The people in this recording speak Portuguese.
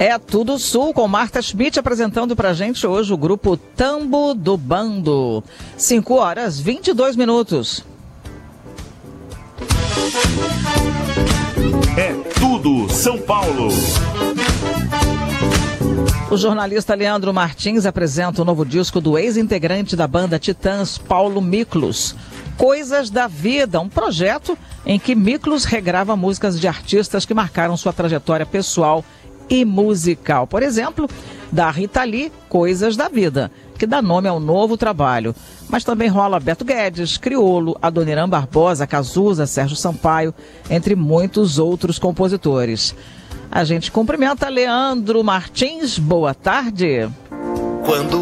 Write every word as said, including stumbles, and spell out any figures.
É Tudo Sul, com Marta Schmidt apresentando pra gente hoje o grupo Tambo do Bando. cinco horas e vinte e dois minutos. É Tudo São Paulo. O jornalista Leandro Martins apresenta o novo disco do ex-integrante da banda Titãs, Paulo Miklos. Coisas da Vida, um projeto em que Miklos regrava músicas de artistas que marcaram sua trajetória pessoal e musical. Por exemplo, da Rita Lee, Coisas da Vida, que dá nome ao novo trabalho. Mas também rola Beto Guedes, Criolo, Adoniran Barbosa, Cazuza, Sérgio Sampaio, entre muitos outros compositores. A gente cumprimenta Leandro Martins. Boa tarde. Quando